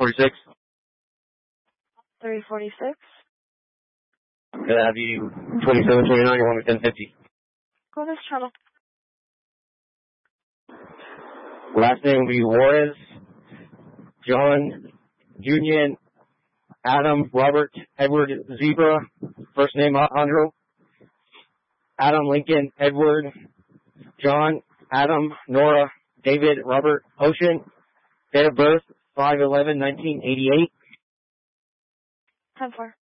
346. 346. Gonna have you 2729, you want me 1050. Go this channel. Last name will be Juarez, John, Union, Adam, Robert, Edward, Zebra, first name Alejandro, Adam, Lincoln, Edward, John, Adam, Nora, David, Robert, Ocean, date of birth 5/11/1988. 10-4.